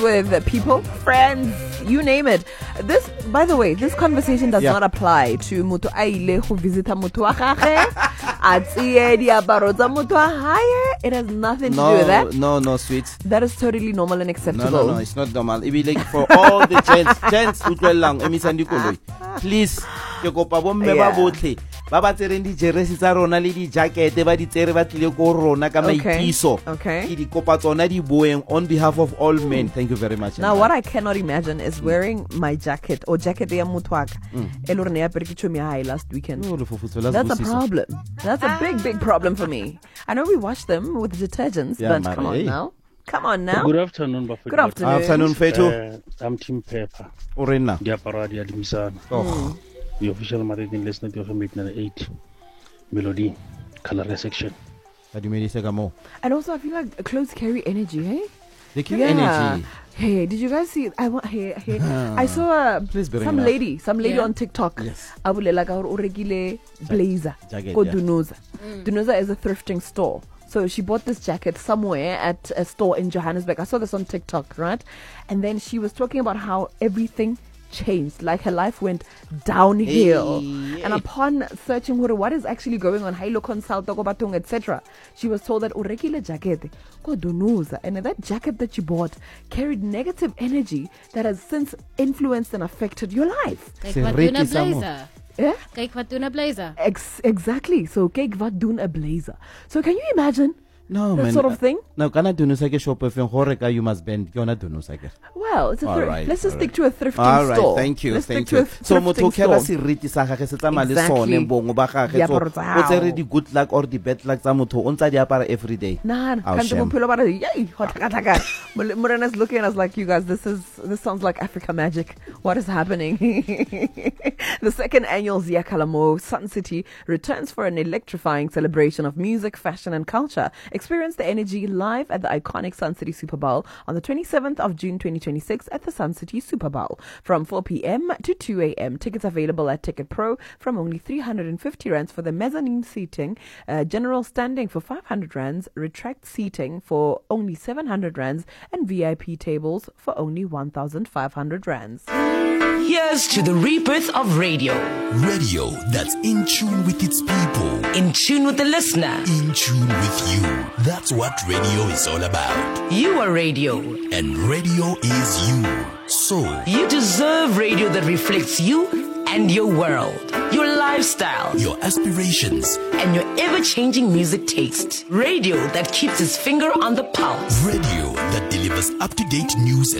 with people, friends, you name it. This, by the way, this conversation does not apply to mutu aile who visita mutu wa gage. Atsie diaparo tsa mutu wa haye. It has nothing to do with that. No, sweet. That is totally normal and acceptable. No, it's not normal. It be like for all the gents utlwelang emisandi koloi. Please, ke kopa bo mme ba botlhe. Ba ba tsereng di jeresi tsa rona le di jacket ba di tsere ba tlile go rona ka maitiso. Okay. Ke di kopa tsona di boeng on behalf of all men. Thank you very much. Now what I cannot imagine is wearing my jacket or jacket ya mutwaka. Elorne ya perkicho mi hai last weekend. That's a problem. That's a big problem for me. I know we wash them with detergents, but come on now. Come on now. Good afternoon, Bafo. Good afternoon. Afternoon, Fetu. I'm Team Pepper. Orena. Diaparo dia di misana. The official marketing list not your meeting 8 melody color section. What do you mean more? And also I feel like clothes carry energy, hey? They carry energy. Hey, did you guys see? I saw some lady on TikTok. Yes. I would like our oregile blazer. Called Dunoza. Dunoza is a thrifting store. So she bought this jacket somewhere at a store in Johannesburg. I saw this on TikTok, right? And then she was talking about how everything changed, like her life went downhill. And upon searching what is actually going on, Hailo Consult, etc., she was told that urekile jacket and that jacket that you bought carried negative energy that has since influenced and affected your life. Yeah? Kijk wat doen 'n blazer. Exactly. So kijk wat doen 'n blazer. So can you imagine? No, that man. Sort of thing? No, kana dunusake shop if you must bend. Yona dunusake. Well, it's a right, let's just stick to a thrifting all right, store. Thank you. So motokela seriti sa gage se tsamale sone bongo ba gage so o tsere di good luck or the bad luck tsa motho o ntsa di apara every day. Nah, Morena's looking at us like, you guys, this sounds like Africa magic. What is happening? The second annual Zia Kalamo Sun City returns for an electrifying celebration of music, fashion and culture. Experience the energy live at the iconic Sun City Super Bowl on the 27th of June 2026 at the Sun City Super Bowl from 4 p.m. to 2 a.m. Tickets available at Ticket Pro from only 350 rands for the mezzanine seating, general standing for 500 rands, retract seating for only 700 rands, and VIP tables for only 1,500 rands. Here's to the rebirth of radio. Radio that's in tune with its people. In tune with the listener. In tune with you. That's what radio is all about. You are radio. And radio is you. So you deserve radio that reflects you and your world, your lifestyle, your aspirations, and your ever-changing music taste. Radio that keeps its finger on the pulse. Radio that delivers up-to-date news